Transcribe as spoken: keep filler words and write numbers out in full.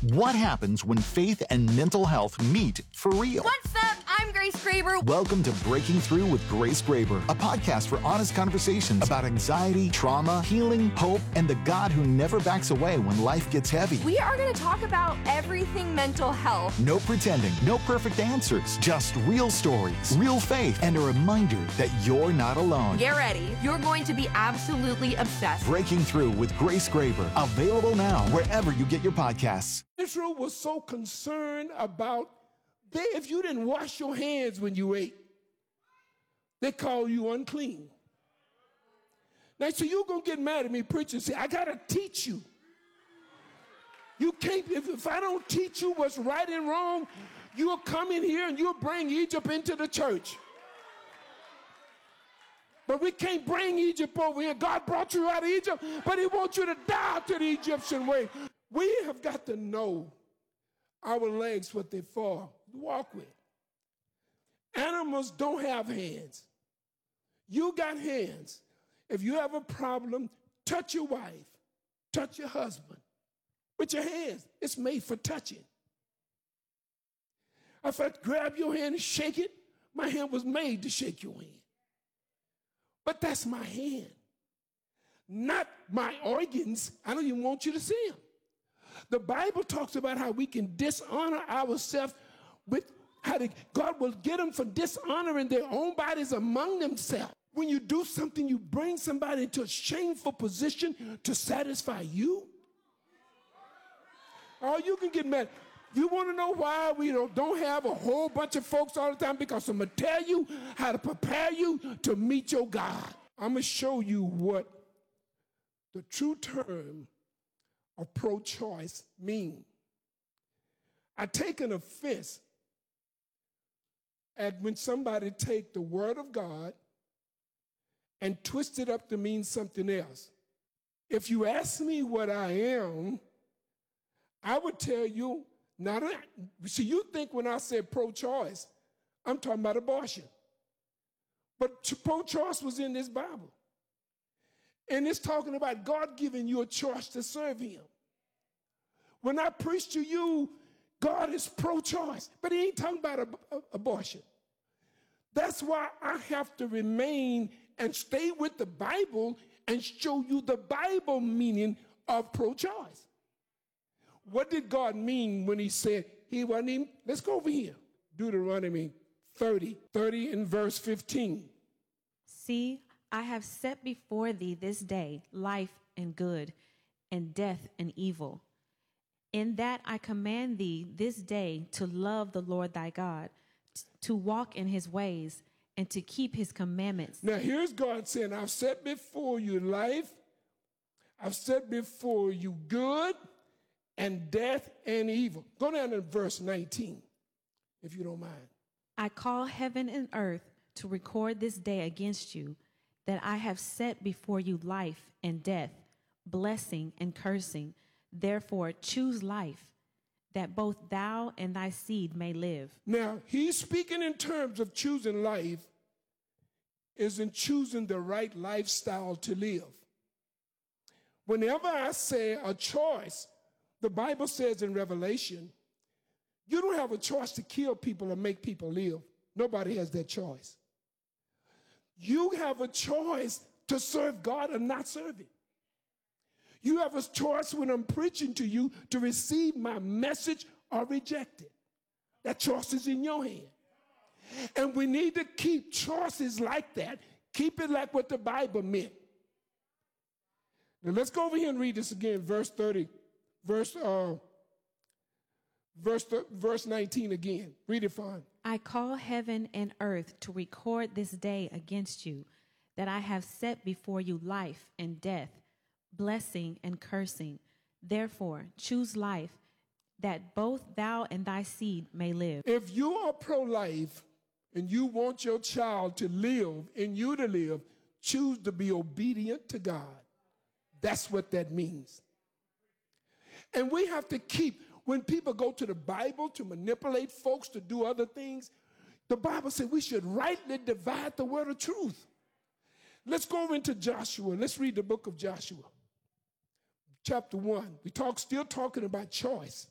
What happens when faith and mental health meet for real? What's up? I'm Grace Graber. Welcome to Breaking Through with Grace Graber, a podcast for honest conversations about anxiety, trauma, healing, hope, and the God who never backs away when life gets heavy. We are going to talk about everything mental health. No pretending, no perfect answers, just real stories, real faith, and a reminder that you're not alone. Get ready. You're going to be absolutely obsessed. Breaking Through with Grace Graber, available now wherever you get your podcasts. Israel was so concerned about they, if you didn't wash your hands when you ate, they call you unclean. Now, so you're going to get mad at me, preacher, and say, I got to teach you. You can't, if, if I don't teach you what's right and wrong, you'll come in here and you'll bring Egypt into the church. But we can't bring Egypt over here. God brought you out of Egypt, but he wants you to die to the Egyptian way. We have got to know our legs, what they're for, to walk with. Animals don't have hands. You got hands. If you have a problem, touch your wife, touch your husband with your hands. It's made for touching. If I grab your hand and shake it, my hand was made to shake your hand. But that's my hand, not my organs. I don't even want you to see them. The Bible talks about how we can dishonor ourselves with how to, God will get them for dishonoring their own bodies among themselves. When you do something, you bring somebody into a shameful position to satisfy you. Oh, you can get mad. You want to know why we don't, don't have a whole bunch of folks all the time? Because I'm going to tell you how to prepare you to meet your God. I'm going to show you what the true term of pro-choice mean. I take an offense at when somebody take the word of God and twist it up to mean something else. If you ask me what I am, I would tell you, not a, see, you think when I said pro-choice, I'm talking about abortion. But pro-choice was in this Bible. And it's talking about God giving you a choice to serve him. When I preach to you, God is pro-choice, but he ain't talking about ab- ab- abortion. That's why I have to remain and stay with the Bible and show you the Bible meaning of pro-choice. What did God mean when he said he wasn't even, let's go over here. Deuteronomy thirty, thirty in verse fifteen. See, I have set before thee this day life and good, and death and evil. In that I command thee this day to love the Lord thy God, t- to walk in his ways, and to keep his commandments. Now here's God saying, I've set before you life, I've set before you good, and death and evil. Go down to verse nineteen, if you don't mind. I call heaven and earth to record this day against you, that I have set before you life and death, blessing and cursing. Therefore choose life, that both thou and thy seed may live. Now, he's speaking in terms of choosing life, is in choosing the right lifestyle to live. Whenever I say a choice, the Bible says in Revelation, you don't have a choice to kill people or make people live. Nobody has that choice. You have a choice to serve God or not serve him. You have a choice when I'm preaching to you to receive my message or reject it. That choice is in your hand. And we need to keep choices like that. Keep it like what the Bible meant. Now let's go over here and read this again, verse thirty, verse uh, verse th- verse nineteen again. Read it, fine. I call heaven and earth to record this day against you, that I have set before you life and death, blessing and cursing. Therefore choose life, that both thou and thy seed may live. If you are pro-life and you want your child to live and you to live, choose to be obedient to God. That's what that means. And we have to keep, when people go to the Bible to manipulate folks to do other things, the Bible said we should rightly divide the word of truth. Let's go over into Joshua. Let's read the book of Joshua. Chapter one. We talk, still talking about choice.